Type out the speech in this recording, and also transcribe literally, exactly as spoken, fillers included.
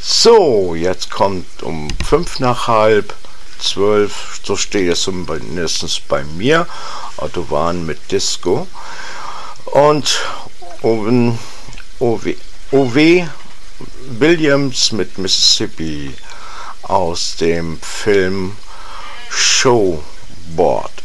So, jetzt kommt um fünf nach halb zwölf, so steht es zumindest bei mir, Autobahn mit Disco. Und O W Williams mit Mississippi aus dem Film Showboat.